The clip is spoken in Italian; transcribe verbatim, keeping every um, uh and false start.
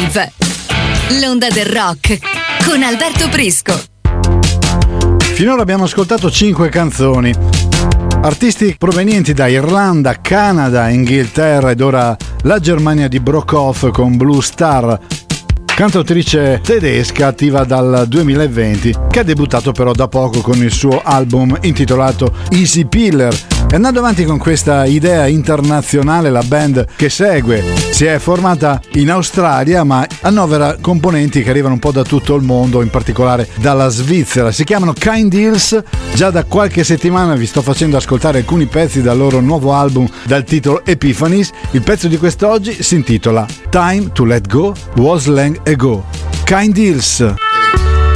Wave, l'onda del rock con Alberto Prisco. Finora abbiamo ascoltato cinque canzoni, artisti provenienti da Irlanda, Canada, Inghilterra ed ora la Germania di Brockhoff con Blue Star, cantautrice tedesca attiva dal duemilaventi, che ha debuttato però da poco con il suo album intitolato Easy Pillar. E andando avanti con questa idea internazionale, la band che segue si è formata in Australia ma annovera componenti che arrivano un po' da tutto il mondo, in particolare dalla Svizzera. Si chiamano Kind Hills, già da qualche settimana vi sto facendo ascoltare alcuni pezzi dal loro nuovo album dal titolo Epiphanies. Il pezzo di quest'oggi si intitola Time to Let Go Was Long Ago. Kind Hills.